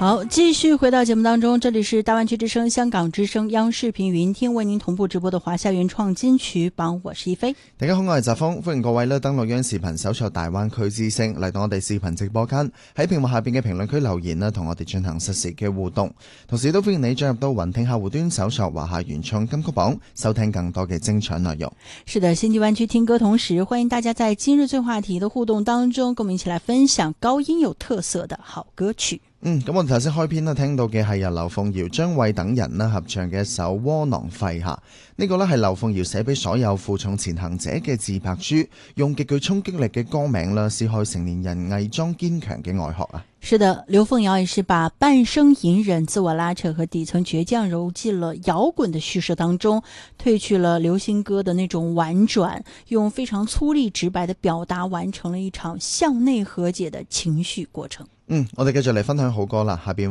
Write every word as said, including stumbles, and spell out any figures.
好，继續回到節目當中，這裡是大灣區之聲、香港之聲、央視頻雲聽為您同步直播的華夏原創金曲榜，我是一飛。 大家好，我係澤峰，歡迎各位咧登錄央視頻搜索大灣區之聲嚟到我哋視頻直播間，喺屏幕下邊嘅評論區留言啦，同我哋進行實時嘅互動。同時都歡迎你進入到雲聽客戶端搜索華夏原創金曲榜，收聽更多嘅精彩內容。 是的，新地灣區聽歌同時，歡迎大家在今日最話題的互動當中，跟我們一起來分享高音有特色的好歌曲。 嗯，咁我哋頭先開篇咧聽到嘅係由劉鳳堯、張衛等人咧合唱嘅一首《窩囊廢》吓，呢個咧係劉鳳堯寫俾所有負重前行者嘅自白書，用極具衝擊力嘅歌名啦，撕開成年人偽裝堅強嘅外殼啊！ 是的，劉鳳堯也是把半生隱忍、自我拉扯和底層倔強揉進了搖滾的敘事當中，褪去了流行歌的那種婉轉，用非常粗糲直白的表達，完成了一場向內和解的情緒過程。 嗯，我哋繼續嚟分享好歌啦，下邊。